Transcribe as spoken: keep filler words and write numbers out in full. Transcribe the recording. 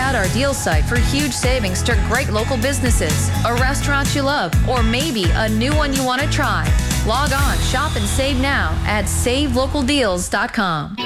out our deal site for huge savings to great local businesses, a restaurant you love, or maybe a new one you want to try. Log on, shop, and save now at save local deals dot com.